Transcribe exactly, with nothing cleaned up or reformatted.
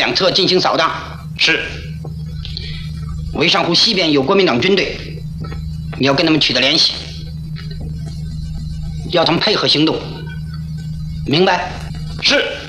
两侧进行扫荡。 是。 潍上湖西边有国民党军队，你要跟他们取得联系，要他们配合行动，明白？ 是。